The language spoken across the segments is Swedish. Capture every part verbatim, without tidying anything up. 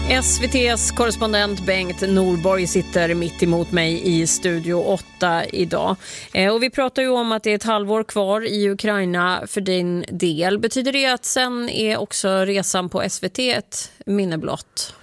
S V T:s korrespondent Bengt Norborg sitter mitt emot mig i Studio åtta idag. Och vi pratar ju om att det är ett halvår kvar i Ukraina för din del. Betyder det att sen är också resan på S V T ett minne blott?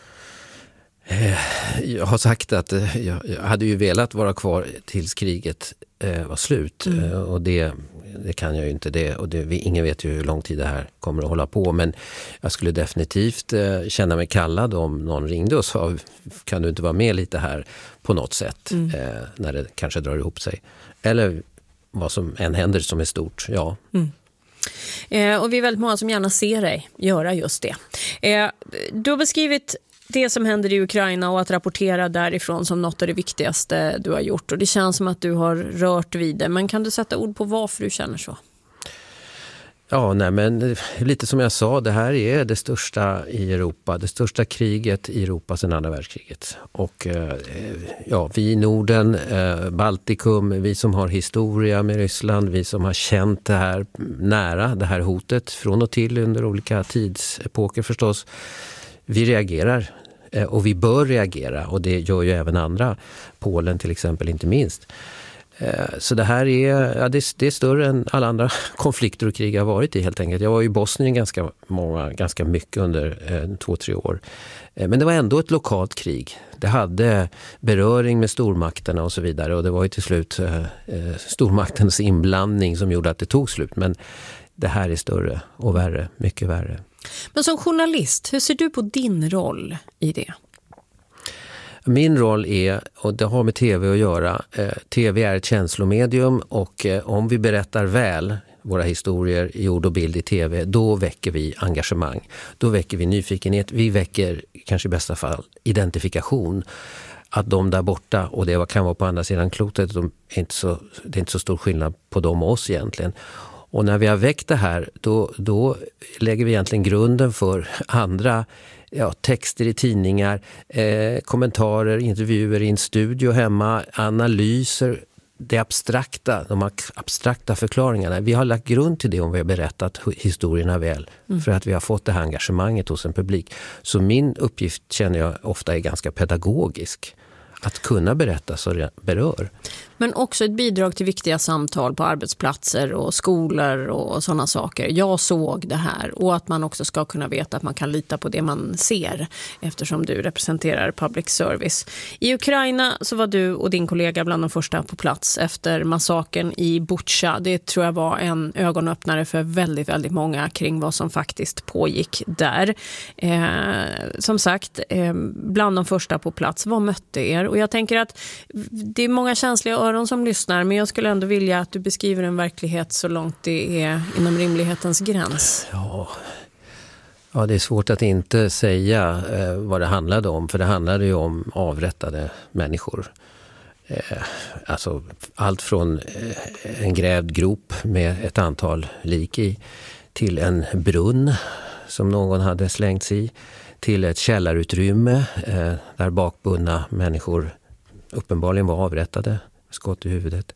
Jag har sagt att jag hade ju velat vara kvar tills kriget var slut. Mm. Och det, det kan jag ju inte. Det, och det, ingen vet ju hur lång tid det här kommer att hålla på. Men jag skulle definitivt känna mig kallad om någon ringde och sa, kan du inte vara med lite här på något sätt mm. när det kanske drar ihop sig. Eller vad som än händer som är stort, ja. Mm. Eh, och vi är väldigt många som gärna ser dig göra just det. Eh, du har beskrivit det som händer i Ukraina och att rapportera därifrån som något av det viktigaste du har gjort. Och det känns som att du har rört vid det. Men kan du sätta ord på varför du känner så? Ja, nej men lite som jag sa, det här är det största i Europa. Det största kriget i Europa sedan andra världskriget. Och ja, vi i Norden, Baltikum, vi som har historia med Ryssland, vi som har känt det här nära, det här hotet från och till under olika tidsepoker förstås. Vi reagerar och vi bör reagera och det gör ju även andra, Polen till exempel inte minst. Så det här är, ja, det, det är större än alla andra konflikter och krig jag har varit i helt enkelt. Jag var i Bosnien ganska, många, ganska mycket under eh, två, tre år. Men det var ändå ett lokalt krig. Det hade beröring med stormakterna och så vidare och det var ju till slut eh, stormaktens inblandning som gjorde att det tog slut. Men det här är större och värre, mycket värre. Men som journalist, hur ser du på din roll i det? Min roll är, och det har med tv att göra, eh, tv är ett känslomedium och eh, om vi berättar väl våra historier i ord och bild i tv, då väcker vi engagemang. Då väcker vi nyfikenhet, vi väcker kanske i bästa fall identifikation. Att de där borta, och det kan vara på andra sidan klotet, de är inte så, det är inte så stor skillnad på dem och oss egentligen. Och när vi har väckt det här, då, då lägger vi egentligen grunden för andra ja, texter i tidningar, eh, kommentarer, intervjuer i en studio hemma, analyser, det abstrakta, de abstrakta förklaringarna. Vi har lagt grund till det om vi har berättat historierna väl, mm. för att vi har fått det här engagemanget hos en publik. Så min uppgift känner jag ofta är ganska pedagogisk. Att kunna berätta så berör. Men också ett bidrag till viktiga samtal på arbetsplatser och skolor och sådana saker. Jag såg det här och att man också ska kunna veta att man kan lita på det man ser eftersom du representerar public service. I Ukraina så var du och din kollega bland de första på plats efter massakern i Bucha. Det tror jag var en ögonöppnare för väldigt, väldigt många kring vad som faktiskt pågick där. Eh, som sagt, eh, bland de första på plats, vad mötte er? Och jag tänker att det är många känsliga öron som lyssnar, men jag skulle ändå vilja att du beskriver en verklighet så långt det är inom rimlighetens gräns. Ja, ja det är svårt att inte säga eh, vad det handlade om, för det handlade ju om avrättade människor. Eh, alltså allt från eh, en grävd grop med ett antal lik i till en brunn som någon hade slängt sig i, till ett källarutrymme eh, där bakbundna människor uppenbarligen var avrättade, skott i huvudet.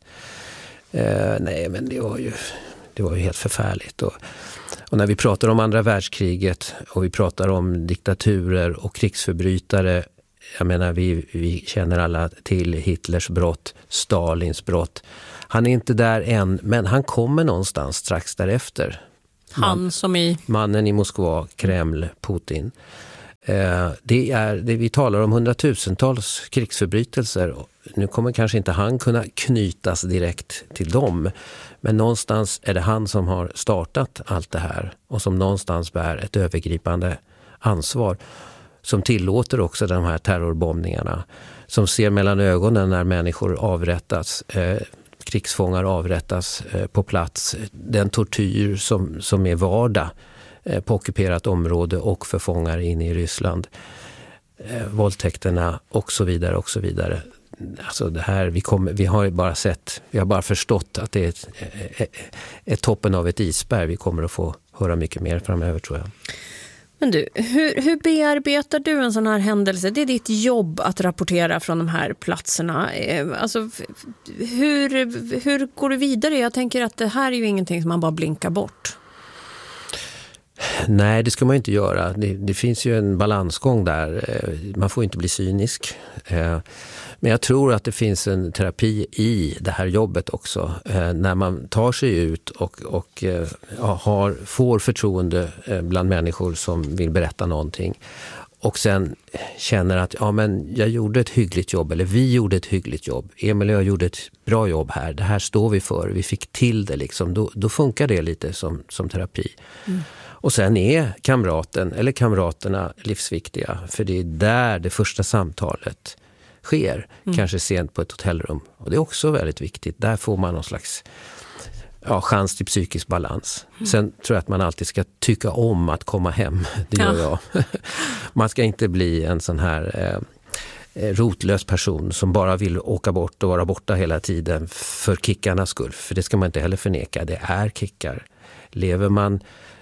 Eh, nej, men det var ju, det var ju helt förfärligt. Och, och när vi pratar om andra världskriget och vi pratar om diktaturer och krigsförbrytare, jag menar vi, vi känner alla till Hitlers brott, Stalins brott. Han är inte där än, men han kommer någonstans strax därefter. Han Man, som i... Mannen i Moskva, Kreml, Putin. Eh, det är, det, vi talar om hundratusentals krigsförbrytelser. Nu kommer kanske inte han kunna knytas direkt till dem. Men någonstans är det han som har startat allt det här. Och som någonstans bär ett övergripande ansvar. Som tillåter också de här terrorbombningarna. Som ser mellan ögonen när människor avrättas. Eh, krigsfångar avrättas eh, på plats. Den tortyr som, som är vardag eh, på ockuperat område och för fångar in i Ryssland. Eh, våldtäkterna och så vidare och så vidare. Alltså det här, vi, kommer, vi har bara sett, vi har bara förstått att det är ett, ett, ett toppen av ett isberg. Vi kommer att få höra mycket mer framöver, tror jag. Men du, hur, hur bearbetar du en sån här händelse? Det är ditt jobb att rapportera från de här platserna. Alltså, hur, hur går du vidare? Jag tänker att det här är ju ingenting som man bara blinkar bort. Nej, det ska man inte göra. Det, det finns ju en balansgång där. Man får inte bli cynisk. Men jag tror att det finns en terapi i det här jobbet också. När man tar sig ut och, och ja, har, får förtroende bland människor som vill berätta någonting. Och sen känner att ja, men jag gjorde ett hyggligt jobb, eller vi gjorde ett hyggligt jobb. Emil och jag gjorde ett bra jobb här. Det här står vi för. Vi fick till det liksom. Då, då funkar det lite som, som terapi. Mm. Och sen är kamraten eller kamraterna livsviktiga. För det är där det första samtalet sker. Mm. Kanske sent på ett hotellrum. Och det är också väldigt viktigt. Där får man någon slags ja, chans till psykisk balans. Mm. Sen tror jag att man alltid ska tycka om att komma hem. Det gör ja. jag. Man ska inte bli en sån här eh, rotlös person som bara vill åka bort och vara borta hela tiden för kickarnas skull. För det ska man inte heller förneka. Det är kickar. Lever man,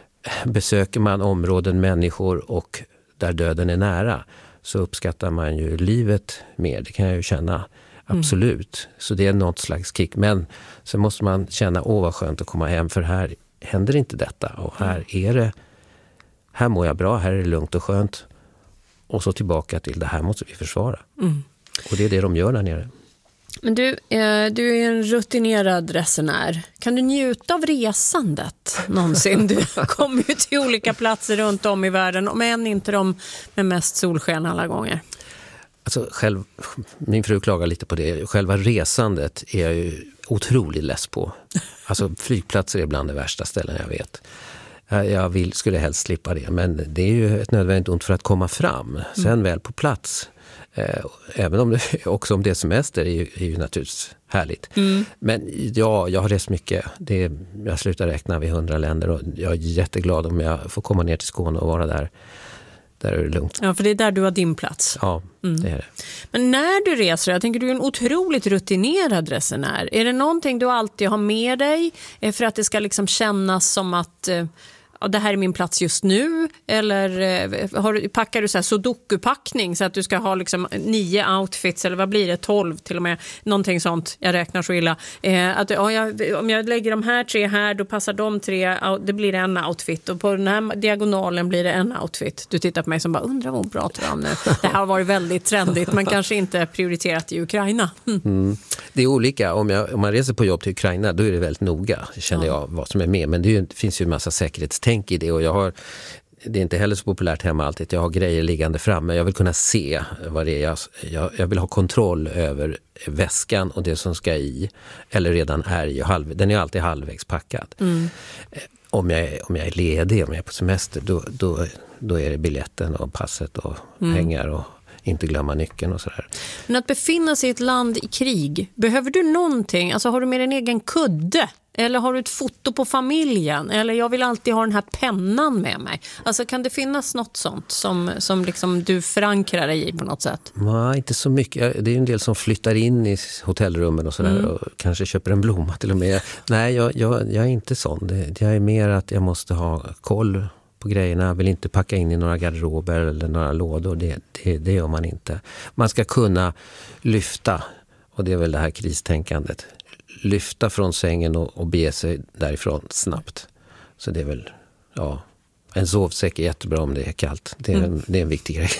besöker man områden, människor och där döden är nära, så uppskattar man ju livet mer. Det kan jag ju känna. Absolut. Mm. Så det är något slags kick. Men så måste man känna, åh vad skönt att komma hem, för här händer inte detta. Och här är det, här mår jag bra, här är det lugnt och skönt. Och så tillbaka till det här måste vi försvara. Mm. Och det är det de gör där nere. Men du, eh, du är en rutinerad resenär. Kan du njuta av resandet någonsin? Du kommer ju till olika platser runt om i världen, men inte de med mest solsken alla gånger. Alltså själv, min fru klagar lite på det. Själva resandet är jag ju otroligt less på. Alltså flygplatser är bland de värsta ställen jag vet. Jag vill, skulle helst slippa det, men det är ju ett nödvändigt ont för att komma fram. Sen mm. väl på plats. Även om det också om det är semester är ju, är ju naturligtvis härligt. Mm. Men ja, jag har rest mycket. Det är, jag slutar räkna vid hundra länder och jag är jätteglad om jag får komma ner till Skåne och vara där. Där är det lugnt. Ja, för det är där du har din plats. Ja, mm. det är det. Men när du reser, jag tänker du är en otroligt rutinerad resenär. Är det någonting du alltid har med dig för att det ska liksom kännas som att ja, det här är min plats just nu? Eller har du, packar du så här sudoku-packning så att du ska ha liksom nio outfits eller vad blir det, tolv till och med, någonting sånt, jag räknar så illa. Eh, att, ja, jag, om jag lägger de här tre här, då passar de tre, det blir en outfit och på den här diagonalen blir det en outfit. Du tittar på mig som bara, undrar vad bra tror jag nu. Det här har varit väldigt trendigt men kanske inte prioriterat i Ukraina. Mm. Mm. Det är olika, om, jag, om man reser på jobb till Ukraina då är det väldigt noga, känner ja. jag, vad som är med. Men det, är ju, det finns ju en massa säkerhetstänk i det och jag har, det är inte heller så populärt hemma alltid, jag har grejer liggande framme, jag vill kunna se vad det är, jag, jag, jag vill ha kontroll över väskan och det som ska i, eller redan är i, halv, den är alltid halvvägs packad. Mm. Om, jag, om jag är ledig, om jag är på semester, då, då, då är det biljetten och passet och mm. pengar och inte glömma nyckeln och sådär. Men att befinna sig i ett land i krig, behöver du någonting? Alltså har du med din egen kudde? Eller har du ett foto på familjen? Eller jag vill alltid ha den här pennan med mig. Alltså kan det finnas något sånt som, som liksom du förankrar dig i på något sätt? Nej, inte så mycket. Det är en del som flyttar in i hotellrummen och sådär mm. och kanske köper en blomma till och med. Nej, jag, jag, jag är inte sån. Det, jag är mer att jag måste ha koll på grejerna. Jag vill inte packa in i några garderober eller några lådor. Det, det, det gör man inte. Man ska kunna lyfta, och det är väl det här kristänkandet. Lyfta från sängen och, och be sig därifrån snabbt. Så det är väl, ja, en sovsäck är jättebra om det är kallt. Det är, mm. en, det är en viktig grej.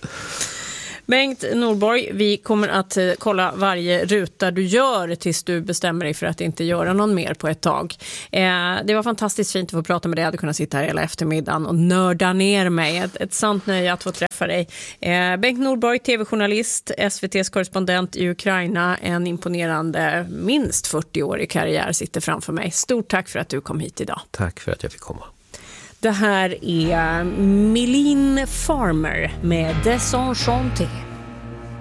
Bengt Norborg, vi kommer att kolla varje ruta du gör tills du bestämmer dig för att inte göra någon mer på ett tag. Eh, det var fantastiskt fint att få prata med dig. Jag hade kunnat sitta här hela eftermiddagen och nörda ner mig. Ett, ett sant nöje att få träffa dig. Eh, Bengt Norborg, tv-journalist, S V T:s korrespondent i Ukraina. En imponerande, minst fyrtio-årig karriär sitter framför mig. Stort tack för att du kom hit idag. Tack för att jag fick komma. Det här är Mylene Farmer med Desenchanté.